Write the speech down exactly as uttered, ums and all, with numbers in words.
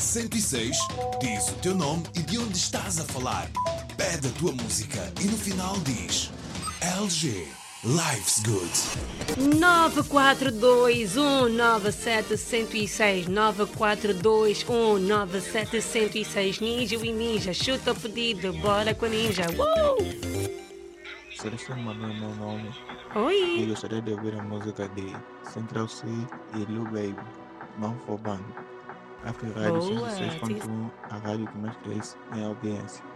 cento e seis diz o teu nome e de onde estás a falar. Pede a tua música e no final diz L G. Life's Good. nove quatro dois um nove sete zero seis nove quatro dois um nove sete zero seis. Ninja e Ninja, chuta o pedido, bora com a Ninja. Uh! Celestino mandou o meu nome e Oi! gostaria de ouvir a música de Central C e Lil Baby, Não For Bang. Aqui, Rádio Boa! cento e seis ponto um, a rádio que mais cresce em audiência.